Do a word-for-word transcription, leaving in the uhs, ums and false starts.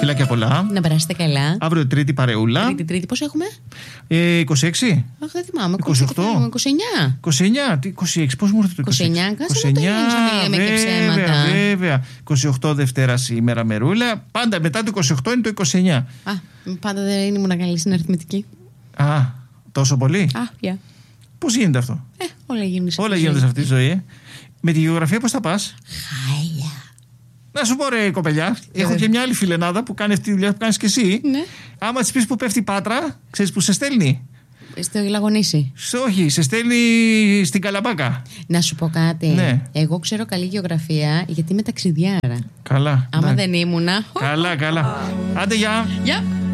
Φιλάκια πολλά. Να περάσετε καλά. Αύριο Τρίτη παρεούλα. Τρίτη, Τρίτη, πώς έχουμε? Ε, είκοσι έξι. Αχ, δεν θυμάμαι. είκοσι οκτώ. είκοσι εννιά. είκοσι εννιά. Τι, είκοσι έξι. Πώς μου έρθει το είκοσι έξι? είκοσι εννιά. Κάτσε να το λένε, να μιλάμε και ψέματα. Βέβαια, βέβαια. είκοσι οκτώ Δευτέρα σήμερα μερούλα. Πάντα μετά το είκοσι οκτώ είναι το είκοσι εννιά. Α, πάντα δεν ήμουν καλή στην αριθμητική. Α, τόσο πολύ. Α, γεια. Πώς γίνεται αυτό? Ε, όλα γίνονται σε Όλα αυτή γίνονται τη σε αυτή τη ζωή. Ε. Με τη γεωγραφία πώς θα πας? Χάλια. Να σου πω ρε κοπελιά, έχω και μια άλλη φιλενάδα που κάνει αυτή τη δουλειά που κάνεις και εσύ. Ναι. Άμα της πεις που πέφτει η Πάτρα, ξέρεις που σε στέλνει? Στο Λαγονήσι. Όχι, σε στέλνει στην Καλαμπάκα. Να σου πω κάτι. Ναι. Εγώ ξέρω καλή γεωγραφία γιατί είμαι ταξιδιάρα. Καλά. Άμα ναι. δεν ήμουνα. Καλά, καλά. Άντε, γεια. Γεια.